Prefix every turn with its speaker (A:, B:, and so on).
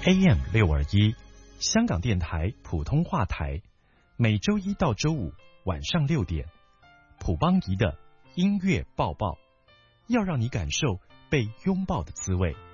A: AM621，香港电台普通话台，每周一到周五晚上6点，普邦仪的音乐抱抱，要让你感受被拥抱的滋味。